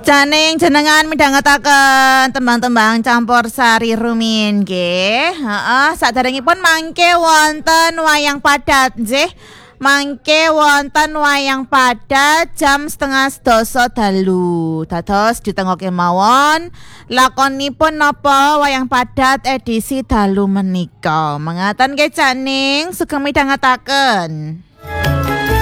Janing jenengan midhangetaken tembang-tembang campursari rumiyin nggih. Heeh, saderengipun mangke wonten wayang padat nggih. Mangke wonten wayang padat jam 11:30 dalu. Dados ditengokke mawon lakonipun napa wayang padat edisi dalu menika. Mengaten nggih Janing, sugeng midhangetaken.